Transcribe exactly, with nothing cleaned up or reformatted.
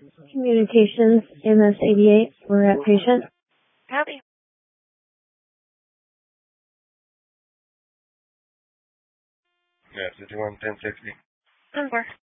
Communications, M S eighty-eight, we're at patient. Copy. Yeah, fifty-one ten sixty. ten four.